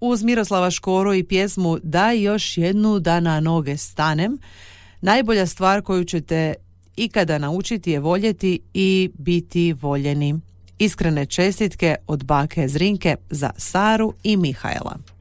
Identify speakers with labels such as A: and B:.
A: Uz Miroslava Škoru i pjesmu Daj još jednu da na noge stanem, najbolja stvar koju ćete ikada naučiti je voljeti i biti voljeni. Iskrene čestitke od bake Zrinke za Saru i Mihaela.